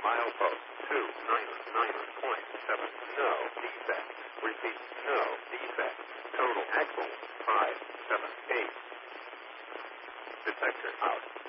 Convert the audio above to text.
Milepost 299.7. No defect. Repeat, no defect. Total axle 578. Detector out.